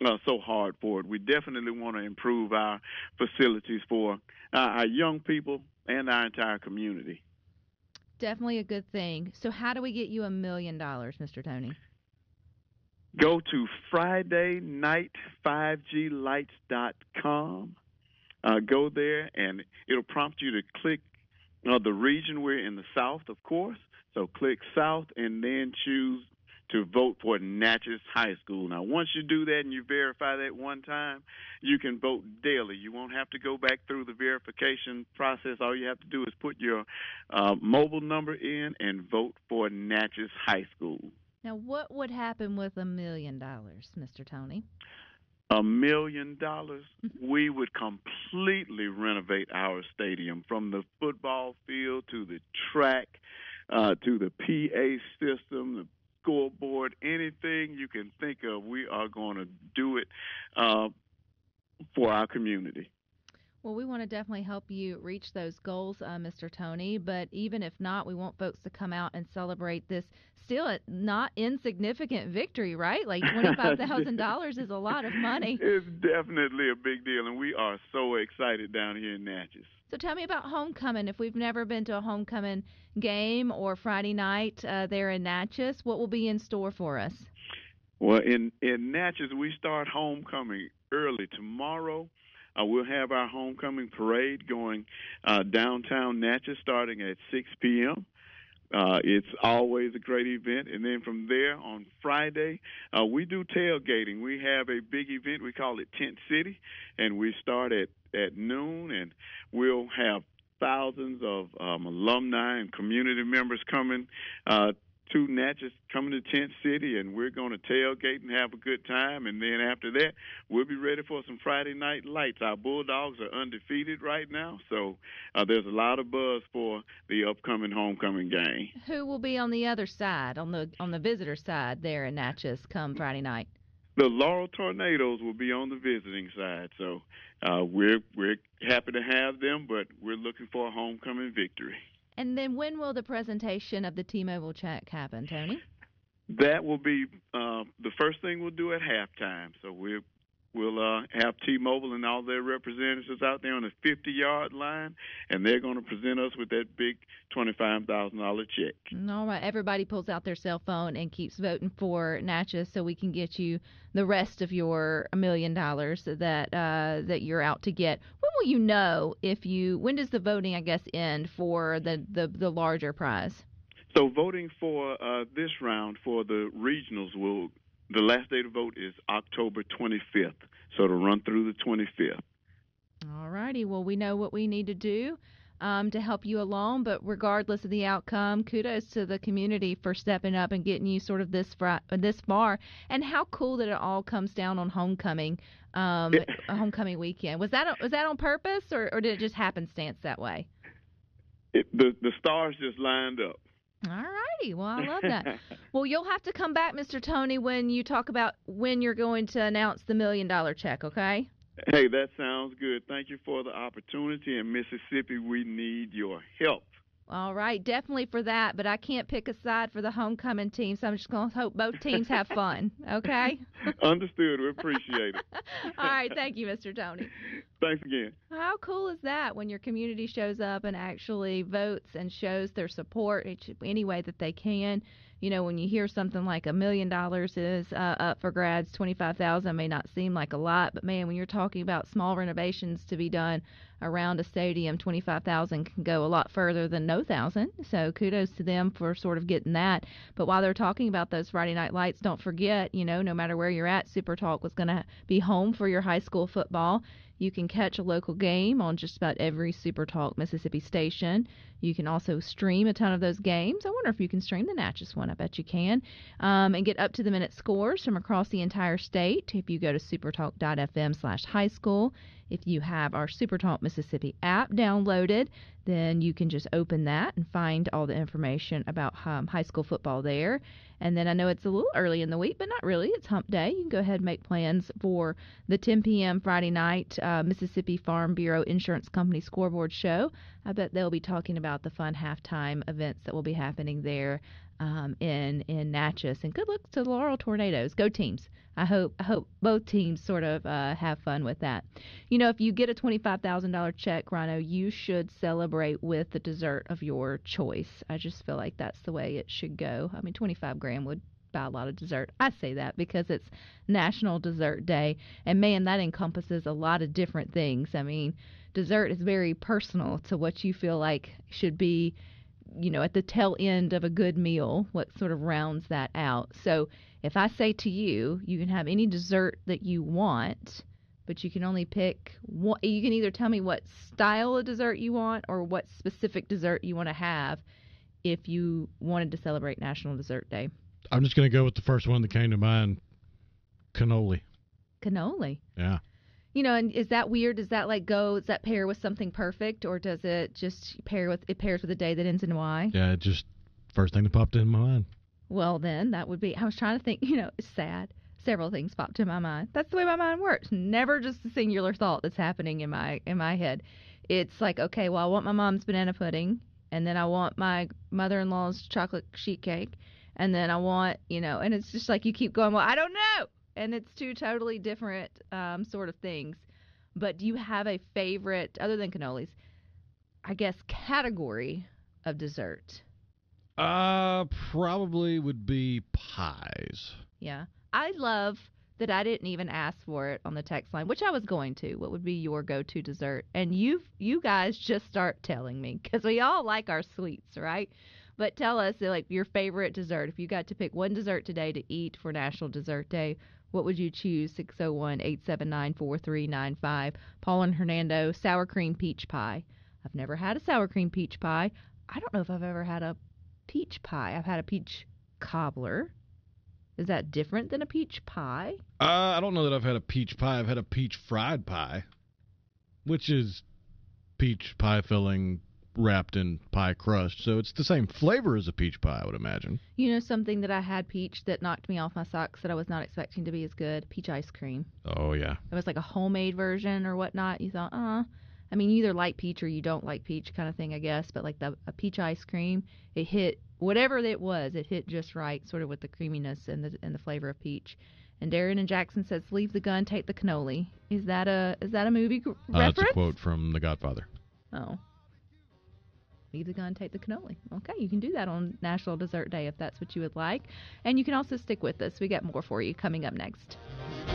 so hard for it. We definitely want to improve our facilities for our young people and our entire community. Definitely a good thing. So how do we get you $1 million, Mr. Tony? Go to FridayNight5GLights.com. Go there, and it'll prompt you to click the region. We're in the South, of course. So click South and then choose to vote for Natchez High School. Now, once you do that and you verify that one time, you can vote daily. You won't have to go back through the verification process. All you have to do is put your mobile number in and vote for Natchez High School. Now, what would happen with $1 million, Mr. Tony? $1 million, we would completely renovate our stadium, from the football field to the track, to the PA system, the scoreboard, anything you can think of. We are going to do it for our community. Well, we want to definitely help you reach those goals, Mr. Tony. But even if not, we want folks to come out and celebrate this still not insignificant victory, right? Like $25,000 is a lot of money. It's definitely a big deal, and we are so excited down here in Natchez. So tell me about homecoming. If we've never been to a homecoming game or Friday night there in Natchez, what will be in store for us? Well, in Natchez, we start homecoming early tomorrow. We'll have our homecoming parade going downtown Natchez starting at 6 p.m. It's always a great event. And then from there on Friday, we do tailgating. We have a big event. We call it Tent City, and we start at noon, and we'll have thousands of alumni and community members coming to Natchez, coming to Tent City, and we're going to tailgate and have a good time. And then after that, we'll be ready for some Friday night lights. Our Bulldogs are undefeated right now, so there's a lot of buzz for the upcoming homecoming game. Who will be on the other side, on the visitor side there in Natchez come Friday night? The Laurel Tornadoes will be on the visiting side, so we're happy to have them, but we're looking for a homecoming victory. And then when will the presentation of the T-Mobile check happen, Tony? That will be the first thing we'll do at halftime. So we'll have T-Mobile and all their representatives out there on the 50-yard line, and they're going to present us with that big $25,000 check. All right. Everybody pulls out their cell phone and keeps voting for Natchez so we can get you the rest of your $1 million that you're out to get. When will you know when does the voting, I guess, end for the larger prize? So voting for this round for the regionals the last day to vote is October 25th, so it'll run through the 25th. All righty. Well, we know what we need to do to help you along, but regardless of the outcome, kudos to the community for stepping up and getting you sort of this far. And how cool that it all comes down on homecoming weekend. Was that on purpose, or did it just happenstance that way? The stars just lined up. All righty. Well, I love that. Well, you'll have to come back, Mr. Tony, when you talk about when you're going to announce the $1 million check, okay? Hey, that sounds good. Thank you for the opportunity. In Mississippi, we need your help. All right, definitely for that, but I can't pick a side for the homecoming team, so I'm just going to hope both teams have fun, okay? Understood. We appreciate it. All right, thank you, Mr. Tony. Thanks again. How cool is that when your community shows up and actually votes and shows their support any way that they can? You know, when you hear something like $1 million is up for grabs, $25,000 may not seem like a lot, but man, when you're talking about small renovations to be done around a stadium, $25,000 can go a lot further than no thousand. So kudos to them for sort of getting that. But while they're talking about those Friday night lights, don't forget, no matter where you're at, Super Talk was going to be home for your high school football. You can catch a local game on just about every Super Talk Mississippi station. You can also stream a ton of those games. I wonder if you can stream the Natchez one. I bet you can. And get up-to-the-minute scores from across the entire state if you go to supertalk.fm/high school. If you have our Super Talk Mississippi app downloaded, then you can just open that and find all the information about high school football there. And then I know it's a little early in the week, but not really. It's hump day. You can go ahead and make plans for the 10 p.m. Friday night Mississippi Farm Bureau Insurance Company scoreboard show. I bet they'll be talking about the fun halftime events that will be happening there in Natchez. And good luck to the Laurel Tornadoes. Go teams. I hope both teams sort of have fun with that. You know, if you get a $25,000 check, Rhino, you should celebrate with the dessert of your choice. I just feel like that's the way it should go. I mean, 25 grand would buy a lot of dessert. I say that because it's National Dessert Day, and man, that encompasses a lot of different things. I mean, dessert is very personal to what you feel like should be, you know, at the tail end of a good meal, what sort of rounds that out. So if I say to you, you can have any dessert that you want, but you can only pick one. You can either tell me what style of dessert you want or what specific dessert you want to have if you wanted to celebrate National Dessert Day. I'm just going to go with the first one that came to mind, cannoli. Cannoli? Yeah. You know, and is that weird? Does that pair with something perfect, or does it just pairs with a day that ends in Y? Yeah, it just first thing that popped in my mind. Well, then that would be, I was trying to think, you know, it's sad. Several things popped in my mind. That's the way my mind works. Never just a singular thought that's happening in my head. It's like, okay, well, I want my mom's banana pudding, and then I want my mother-in-law's chocolate sheet cake, and then I want, you know, and it's just like you keep going, well, I don't know. And it's two totally different sort of things. But do you have a favorite, other than cannolis, I guess, category of dessert? Probably would be pies. Yeah. I love that I didn't even ask for it on the text line, which I was going to. What would be your go-to dessert? And you guys just start telling me, because we all like our sweets, right? But tell us, like, your favorite dessert. If you got to pick one dessert today to eat for National Dessert Day, what would you choose? 601-879-4395. Paul and Hernando, sour cream peach pie. I've never had a sour cream peach pie. I don't know if I've ever had a peach pie. I've had a peach cobbler. Is that different than a peach pie? I don't know that I've had a peach pie. I've had a peach fried pie, which is peach pie filling wrapped in pie crust. So it's the same flavor as a peach pie, I would imagine. You know, something that I had peach that knocked me off my socks that I was not expecting to be as good? Peach ice cream. Oh, yeah. It was like a homemade version or whatnot. You thought, I mean, you either like peach or you don't like peach kind of thing, I guess. But like a peach ice cream, it hit, whatever it was, it hit just right, sort of with the creaminess and the flavor of peach. And Darren and Jackson says, "Leave the gun, take the cannoli." Is that a movie reference? That's a quote from The Godfather. Oh. Leave the gun, take the cannoli. Okay, you can do that on National Dessert Day if that's what you would like. And you can also stick with us. We got more for you coming up next.